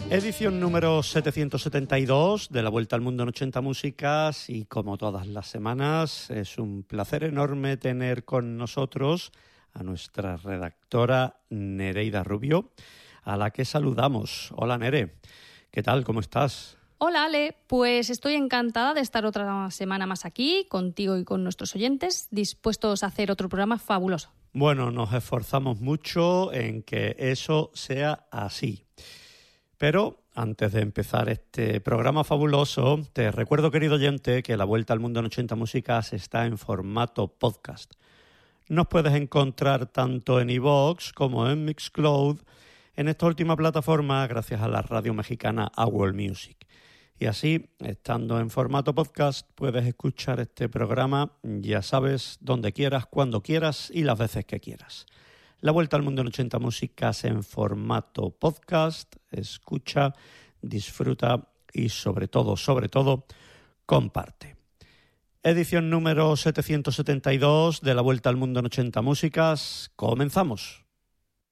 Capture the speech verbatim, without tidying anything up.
Edición número setecientos setenta y dos de la Vuelta al Mundo en ochenta Músicas, y como todas las semanas es un placer enorme tener con nosotros a nuestra redactora Nereida Rubio, a la que saludamos. Hola Nere, ¿qué tal? ¿Cómo estás? Hola Ale, pues estoy encantada de estar otra semana más aquí contigo y con nuestros oyentes, dispuestos a hacer otro programa fabuloso. Bueno, nos esforzamos mucho en que eso sea así. Pero antes de empezar este programa fabuloso, te recuerdo, querido oyente, que la Vuelta al Mundo en ochenta Músicas está en formato podcast. Nos puedes encontrar tanto en iVoox como en Mixcloud, en esta última plataforma gracias a la radio mexicana A World Music. Y así, estando en formato podcast, puedes escuchar este programa, ya sabes, donde quieras, cuando quieras y las veces que quieras. La Vuelta al Mundo en ochenta Músicas en formato podcast. Escucha, disfruta y sobre todo, sobre todo, comparte. Edición número setecientos setenta y dos de la Vuelta al Mundo en ochenta Músicas. Comenzamos.